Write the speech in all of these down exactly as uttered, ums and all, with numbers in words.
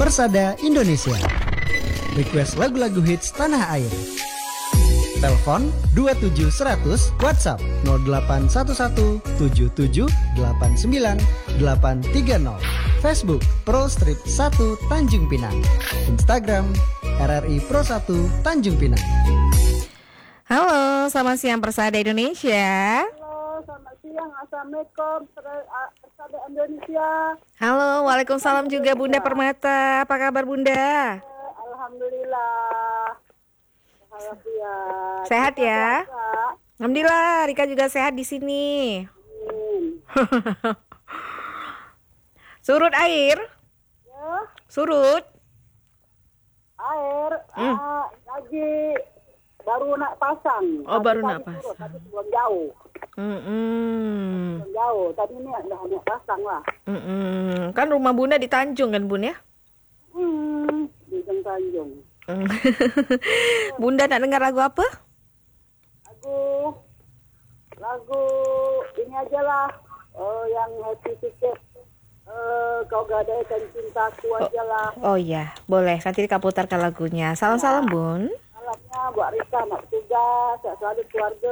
Persada Indonesia. Request lagu-lagu hits tanah air. Telepon dua tujuh seratus, WhatsApp nol delapan satu satu tujuh tujuh delapan sembilan delapan tiga nol. Facebook Pro Strip satu Tanjung Pinang. Instagram R R I Pro satu Tanjung Pinang. Halo, selamat siang Persada Indonesia. Halo, selamat siang. Assalamualaikum Persada Indonesia. Halo, waalaikumsalam juga Bunda Permata. Apa kabar Bunda? Alhamdulillah. Sehat ya? Alhamdulillah, Rika juga sehat di sini. Hmm. Surut air? Ya, Surut? air Hmm. ah, lagi baru nak pasang. Oh, Tadi baru tadi nak surut, pasang. Tadi belum jauh. Mm-mm. Belum jauh. Tadi ini udah nak pasang lah. Mm-mm. Kan rumah Bunda di Tanjung kan Bun ya? Hmm, di Ujung Tanjung. Mm. Bunda nak dengar lagu apa? Lagu lagu ini aja lah. Oh, yang happy tiket. Eh, kau gadaikan cintaku aja lah. Oh iya, boleh. Nanti Rika putarkan lagunya. Salam-salam Bun. Salamnya buat Rika, nak tugas, sehat selalu keluarga.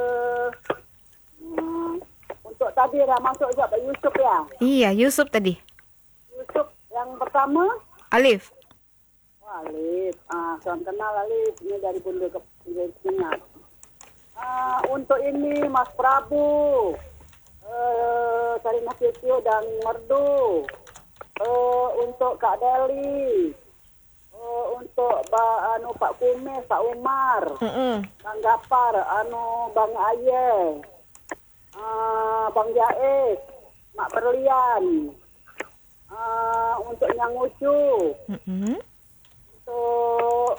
Hmm. Untuk tadi dah masuk juga Pak Yusuf ya. Iya, Yusuf tadi. Yusuf yang pertama. Alif. Wah, Alif. Ah, salam kenal Alif. Ini dari Bunda ke Ingat. Ah, untuk ini Mas Prabu. Eh, Sarina Sitio dan Merdu. Eh, untuk Kak Deli. Eh, untuk ba, anu Pak Kumis, Pak Umar. Mm-mm. Bang Gapar, anu Bang Aye. Ah, Bang Jais, Mak Berlian. Ah, untuk Nyang Ucu. Mm-mm. Untuk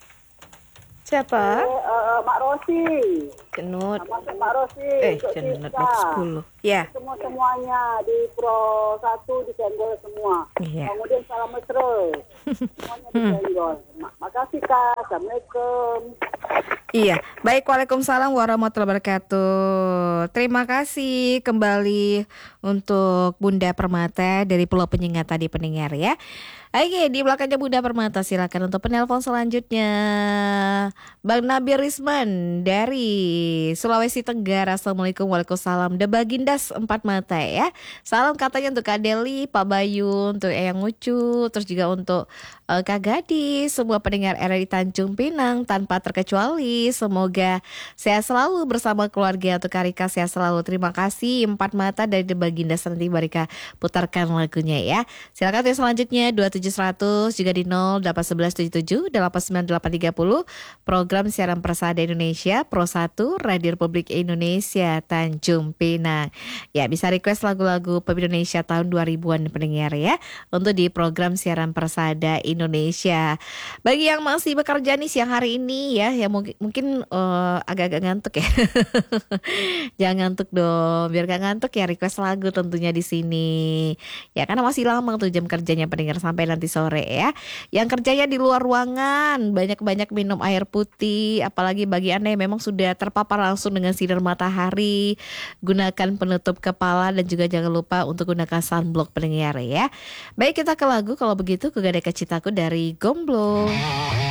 Siapa? eh, eh, Mak Rosi. Cenut. Sama Mak Rosi. Eh, untuk Cenut Tika. Max sepuluh. Ya. Semua-semuanya di Pro satu disenggol semua. Iya. Kemudian salam mesra. Semuanya disenggol. Ma- Makasih Kak. Assalamualaikum. Iya, baik, waalaikumsalam warahmatullahi wabarakatuh. Terima kasih kembali untuk Bunda Permata dari Pulau Penyengat tadi pendengar ya. Oke, di belakangnya Bunda Permata silakan untuk penelpon selanjutnya. Bang Nabil Risman dari Sulawesi Tenggara. Assalamualaikum, waalaikumsalam. The Bagindas Empat Mata ya. Salam katanya untuk Kak Deli, Pak Bayu, untuk Eyang Ucu, terus juga untuk uh, Kak Gadis, semua pendengar R R I Tanjung Pinang tanpa terkecuali. Semoga sehat selalu bersama keluarga. Untuk Karika sehat selalu. Terima kasih Empat Mata dari The Bagindas. Nanti Barika putarkan lagunya ya. Silakan untuk selanjutnya dua tujuh seratus juga di nol delapan satu satu tujuh tujuh delapan sembilan delapan tiga nol. Program siaran Persada Indonesia Pro satu Radio Republik Indonesia Tanjung Pinang. Ya, bisa request lagu-lagu pop Indonesia tahun dua ribuan pendengar ya untuk di program siaran Persada Indonesia. Bagi yang masih bekerja nih siang hari ini ya, ya mungkin mungkin uh, agak-agak ngantuk ya. Jangan ngantuk dong, biar gak ngantuk ya request lagu tentunya di sini. Ya karena masih lama tuh jam kerjanya pendengar sampai nanti sore ya. Yang kerjanya di luar ruangan, banyak-banyak minum air putih, apalagi bagi Anda yang memang sudah terpapar langsung dengan sinar matahari, gunakan penutup kepala dan juga jangan lupa untuk gunakan sunblock pendengar ya. Baik, kita ke lagu kalau begitu, Kegadaikan Cintaku dari Gomblo.